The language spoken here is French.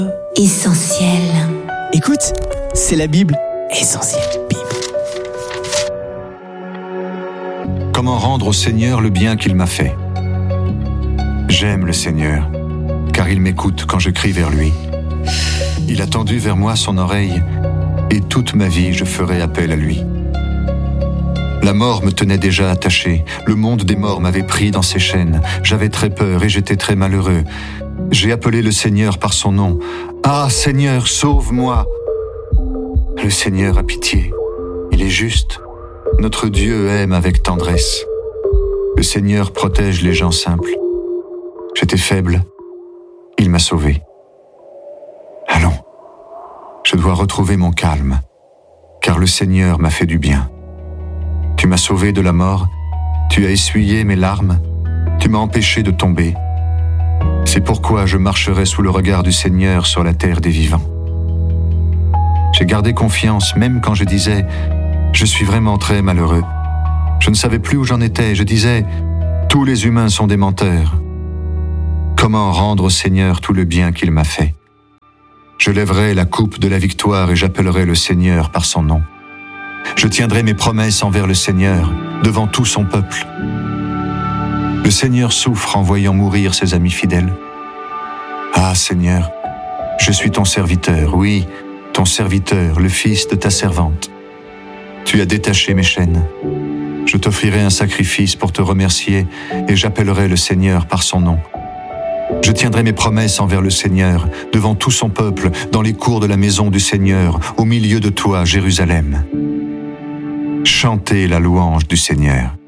Essentiel. Écoute, c'est la Bible. Essentiel Bible. Comment rendre au Seigneur le bien qu'il m'a fait? J'aime le Seigneur, car il m'écoute quand je crie vers lui. Il a tendu vers moi son oreille, et toute ma vie je ferai appel à lui. La mort me tenait déjà attaché, le monde des morts m'avait pris dans ses chaînes. J'avais très peur et j'étais très malheureux. J'ai appelé le Seigneur par son nom. « Ah, Seigneur, sauve-moi !» Le Seigneur a pitié, il est juste. Notre Dieu aime avec tendresse. Le Seigneur protège les gens simples. J'étais faible, il m'a sauvé. Allons, je dois retrouver mon calme, car le Seigneur m'a fait du bien. Tu m'as sauvé de la mort, tu as essuyé mes larmes, tu m'as empêché de tomber. C'est pourquoi je marcherai sous le regard du Seigneur sur la terre des vivants. J'ai gardé confiance même quand je disais « Je suis vraiment très malheureux ». Je ne savais plus où j'en étais, je disais « Tous les humains sont des menteurs ». Comment rendre au Seigneur tout le bien qu'il m'a fait? Je lèverai la coupe de la victoire et j'appellerai le Seigneur par son nom. Je tiendrai mes promesses envers le Seigneur, devant tout son peuple. Le Seigneur souffre en voyant mourir ses amis fidèles. Ah Seigneur, je suis ton serviteur, oui, ton serviteur, le fils de ta servante. Tu as détaché mes chaînes. Je t'offrirai un sacrifice pour te remercier et j'appellerai le Seigneur par son nom. Je tiendrai mes promesses envers le Seigneur, devant tout son peuple, dans les cours de la maison du Seigneur, au milieu de toi, Jérusalem. Chantez la louange du Seigneur.